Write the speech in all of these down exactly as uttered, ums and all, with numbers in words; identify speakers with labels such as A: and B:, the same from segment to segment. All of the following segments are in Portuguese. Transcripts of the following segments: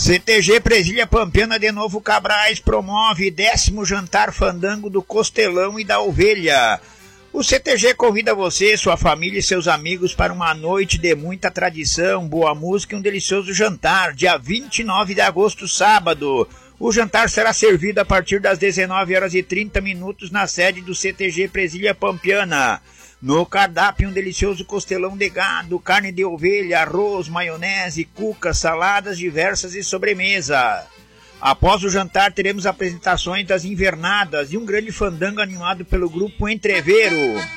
A: C T G Presília Pampiana de Novo Cabrais promove décimo jantar fandango do Costelão e da Ovelha. O C T G convida você, sua família e seus amigos para uma noite de muita tradição, boa música e um delicioso jantar, dia vinte e nove de agosto, sábado. O jantar será servido a partir das dezenove horas e trinta minutos na sede do C T G Presília Pampiana. No cardápio, um delicioso costelão de gado, carne de ovelha, arroz, maionese, cuca, saladas diversas e sobremesa. Após o jantar, teremos apresentações das invernadas e um grande fandango animado pelo grupo Entreveiro.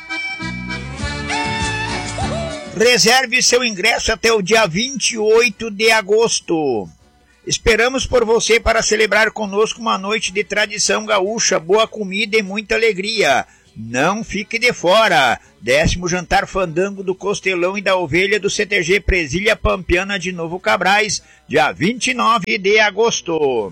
A: Reserve seu ingresso até o dia vinte e oito de agosto. Esperamos por você para celebrar conosco uma noite de tradição gaúcha, boa comida e muita alegria. Não fique de fora. Décimo jantar fandango do Costelão e da Ovelha do C T G Presília Pampiana de Novo Cabrais, dia vinte e nove de agosto.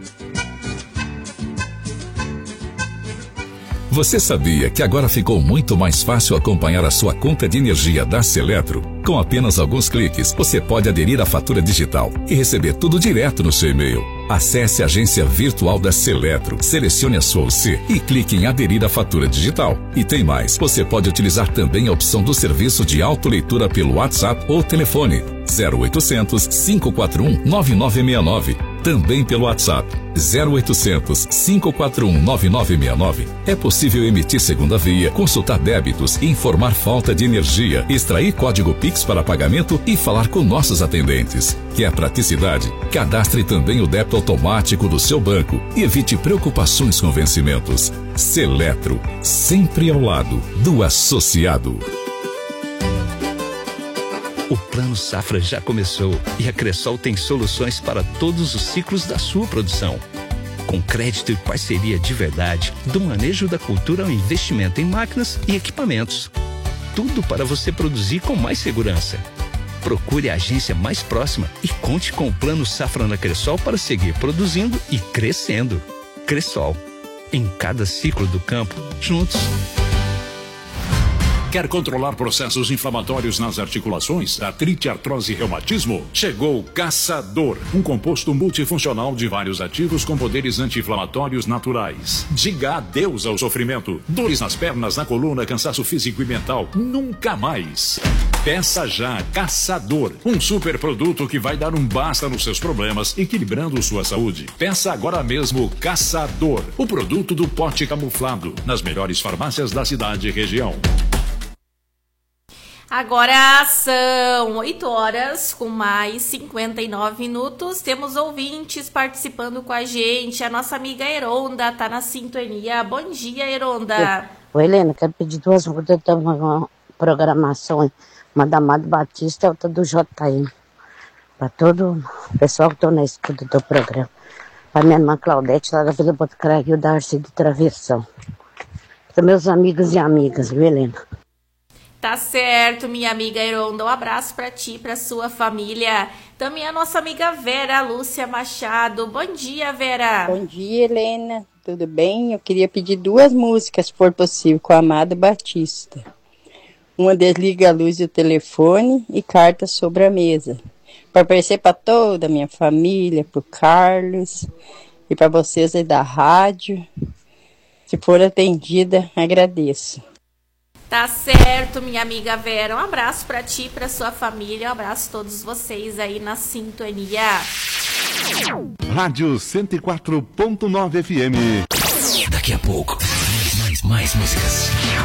B: Você sabia que agora ficou muito mais fácil acompanhar a sua conta de energia da Seletro? Com apenas alguns cliques, você pode aderir à fatura digital e receber tudo direto no seu e-mail. Acesse a agência virtual da Seletro, selecione a sua U C e clique em aderir à fatura digital. E tem mais, você pode utilizar também a opção do serviço de autoleitura pelo WhatsApp ou telefone zero oitocentos, cinco quatro um, nove nove seis nove. Também pelo WhatsApp zero oitocentos, cinco quatro um, nove nove seis nove. É possível emitir segunda via, consultar débitos, informar falta de energia, extrair código Pix para pagamento e falar com nossos atendentes. Quer praticidade? Cadastre também o débito automático do seu banco e evite preocupações com vencimentos. Seletro, sempre ao lado do associado.
C: O Plano Safra já começou e a Cressol tem soluções para todos os ciclos da sua produção. Com crédito e parceria de verdade, do manejo da cultura ao investimento em máquinas e equipamentos. Tudo para você produzir com mais segurança. Procure a agência mais próxima e conte com o Plano Safra na Cressol para seguir produzindo e crescendo. Cressol, em cada ciclo do campo, juntos.
D: Quer controlar processos inflamatórios nas articulações, artrite, artrose e reumatismo? Chegou o Caçador, um composto multifuncional de vários ativos com poderes anti-inflamatórios naturais. Diga adeus ao sofrimento. Dores nas pernas, na coluna, cansaço físico e mental. Nunca mais. Peça já Caçador, um super produto que vai dar um basta nos seus problemas, equilibrando sua saúde. Peça agora mesmo Caçador, o produto do pote camuflado, nas melhores farmácias da cidade e região.
E: Agora são oito horas com mais cinquenta e nove minutos. Temos ouvintes participando com a gente. A nossa amiga Heronda tá na sintonia. Bom dia, Heronda.
F: Oi, Helena, quero pedir duas músicas de uma programação. Uma da Amado Batista e outra do J M. Para todo o pessoal que está na escuta do programa. Para minha irmã Claudete, lá da Vila Botucaraí, e o Darcy de Travessão. Para meus amigos e amigas, viu, Helena?
E: Tá certo, minha amiga Heronda. Um abraço para ti e para sua família. Também a nossa amiga Vera Lúcia Machado. Bom dia, Vera.
G: Bom dia, Helena. Tudo bem? Eu queria pedir duas músicas, se for possível, com a Amado Batista. Uma Desliga a Luz e o Telefone e Carta sobre a Mesa. Para aparecer para toda a minha família, para o Carlos e para vocês aí da rádio. Se for atendida, agradeço.
E: Tá certo, minha amiga Vera. Um abraço pra ti e pra sua família. Um abraço a todos vocês aí na sintonia.
H: Rádio cento e quatro ponto nove F M.
B: Daqui a pouco, mais, mais músicas.